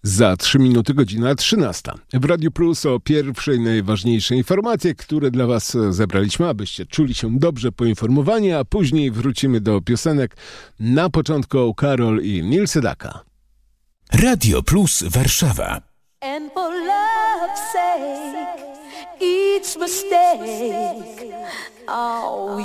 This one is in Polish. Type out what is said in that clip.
Za 3 minuty godzina 13. W Radiu Plus o pierwszej, najważniejsze informacje, które dla Was zebraliśmy, abyście czuli się dobrze poinformowani, a później wrócimy do piosenek. Na początku Karol i Neil Sedaka. Radio Plus Warszawa. And for love's sake, each mistake, oh,